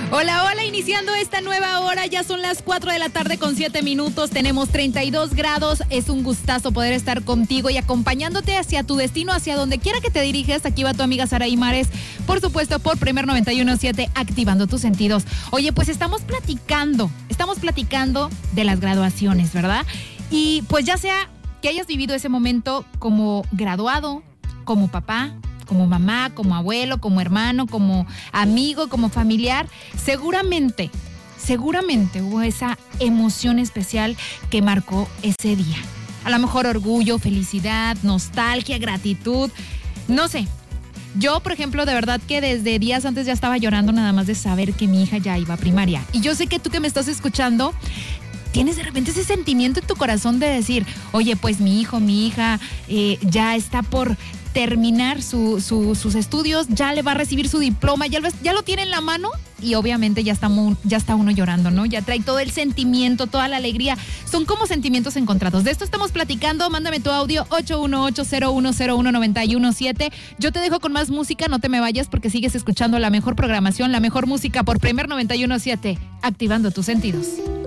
Hola, hola, iniciando esta nueva hora, ya son las 4 de la tarde con 7 minutos, tenemos 32 grados, es un gustazo poder estar contigo y acompañándote hacia tu destino, hacia donde quiera que te diriges. Aquí va tu amiga Saraí Mares, por supuesto por Primer 91.7, activando tus sentidos. Oye, pues estamos platicando de las graduaciones, ¿verdad? Y pues ya sea que hayas vivido ese momento como graduado, como papá, como mamá, como abuelo, como hermano, como amigo, como familiar, seguramente hubo esa emoción especial que marcó ese día. A lo mejor orgullo, felicidad, nostalgia, gratitud, no sé. Yo, por ejemplo, de verdad que desde días antes ya estaba llorando nada más de saber que mi hija ya iba a primaria. Y yo sé que tú que me estás escuchando, tienes de repente ese sentimiento en tu corazón de decir, oye, pues mi hijo, mi hija ya está por terminar sus estudios, ya le va a recibir su diploma, ya lo tiene en la mano y obviamente ya está uno llorando, ¿no? Ya trae todo el sentimiento, toda la alegría. Son como sentimientos encontrados. De esto estamos platicando. Mándame tu audio 818-0101-917. Yo te dejo con más música, no te me vayas porque sigues escuchando la mejor programación, la mejor música por Primer 91.7, activando tus sentidos.